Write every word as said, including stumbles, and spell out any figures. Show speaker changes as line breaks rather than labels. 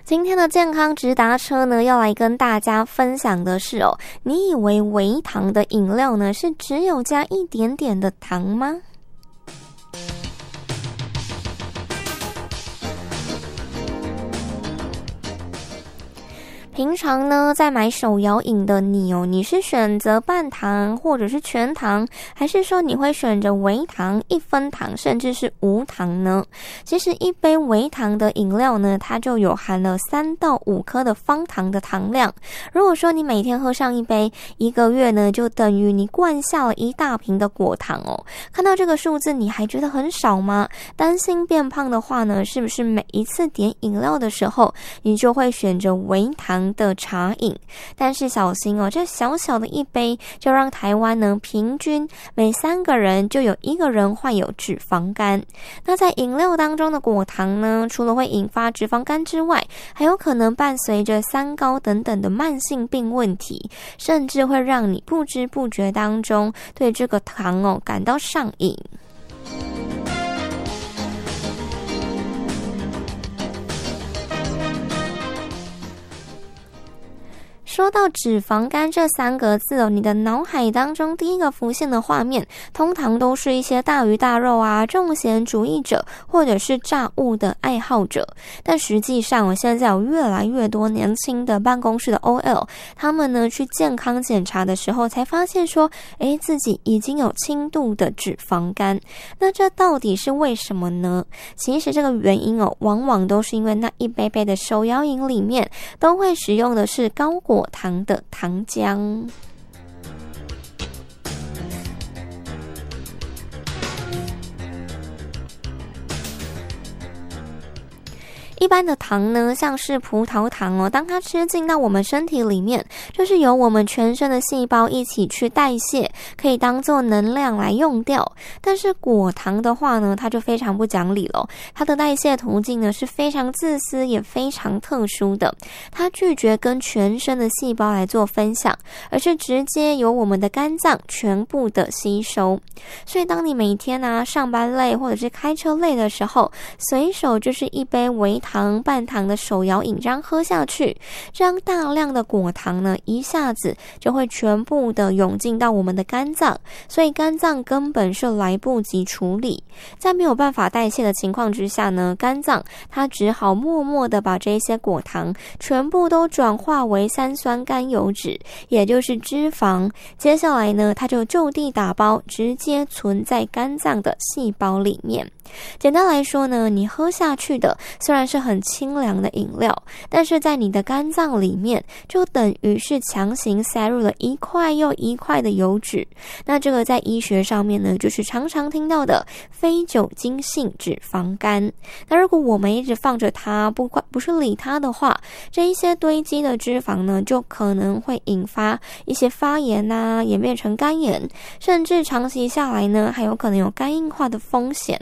今天的健康直达车呢，要来跟大家分享的是哦，你以为微糖的饮料呢是只有加一点点的糖吗？平常呢，在买手摇饮的你哦，你是选择半糖或者是全糖，还是说你会选择微糖、一分糖，甚至是无糖呢？其实一杯微糖的饮料呢，它就有含了三到五颗的方糖的糖量。如果说你每天喝上一杯，一个月呢，就等于你灌下了一大瓶的果糖哦。看到这个数字，你还觉得很少吗？担心变胖的话呢，是不是每一次点饮料的时候，你就会选择微糖的茶饮？但是小心哦，这小小的一杯就让台湾呢平均每三个人就有一个人患有脂肪肝。那在饮料当中的果糖呢，除了会引发脂肪肝之外，还有可能伴随着三高等等的慢性病问题，甚至会让你不知不觉当中对这个糖哦感到上瘾。说到脂肪肝这三个字哦，你的脑海当中第一个浮现的画面，通常都是一些大鱼大肉啊、重咸主义者，或者是炸物的爱好者。但实际上，现在有越来越多年轻的办公室的 O L， 他们呢去健康检查的时候，才发现说，诶，自己已经有轻度的脂肪肝。那这到底是为什么呢？其实这个原因哦，往往都是因为那一杯杯的手摇饮里面都会使用的是高果糖的糖浆。一般的糖呢，像是葡萄糖哦，当它吃进到我们身体里面，就是由我们全身的细胞一起去代谢，可以当做能量来用掉。但是果糖的话呢，它就非常不讲理了，它的代谢途径呢是非常自私也非常特殊的，它拒绝跟全身的细胞来做分享，而是直接由我们的肝脏全部的吸收。所以当你每天啊上班累或者是开车累的时候，随手就是一杯微糖半糖的手摇饮这样喝下去，这样大量的果糖呢一下子就会全部的涌进到我们的肝脏，所以肝脏根本是来不及处理，在没有办法代谢的情况之下呢，肝脏它只好默默的把这些果糖全部都转化为三酸甘油酯，也就是脂肪。接下来呢，它就就地打包，直接存在肝脏的细胞里面。简单来说呢，你喝下去的虽然是很清凉的饮料，但是在你的肝脏里面就等于是强行塞入了一块又一块的油脂。那这个在医学上面呢，就是常常听到的非酒精性脂肪肝。那如果我们一直放着它，不管不是理它的话，这一些堆积的脂肪呢，就可能会引发一些发炎啊，演变成肝炎，甚至长期下来呢，还有可能有肝硬化的风险。